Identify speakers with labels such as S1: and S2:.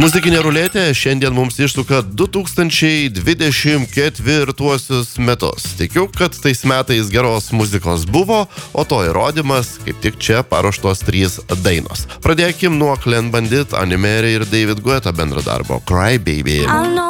S1: Muzikinė ruletė šiandien mums išsuka 2024 metus. Tikiu, kad tais metais geros muzikos buvo, o to įrodymas kaip tik čia paruoštos 3 dainos. Pradėkim nuo Clan Bandit, Anne Mary ir David Guetta bendro darbo Cry Baby.